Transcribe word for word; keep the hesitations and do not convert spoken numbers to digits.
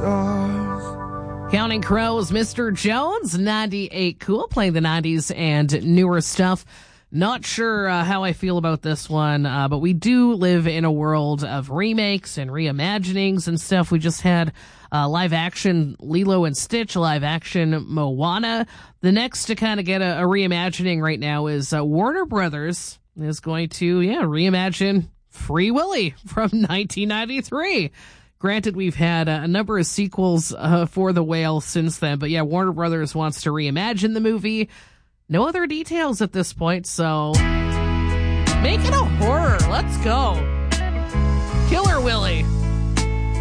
stars. Counting Crows, Mister Jones, ninety-eight Cool, playing the nineties and newer stuff. Not sure uh, how I feel about this one, uh, but we do live in a world of remakes and reimaginings and stuff. We just had uh, live action Lilo and Stitch, live action Moana. The next to kind of get a, a reimagining right now is uh, Warner Brothers is going to, yeah, reimagine Free Willy from nineteen ninety-three. Granted, we've had a number of sequels uh, for The Whale since then, but yeah, Warner Brothers wants to reimagine the movie. No other details at this point, so make it a horror. Let's go. Killer Willy.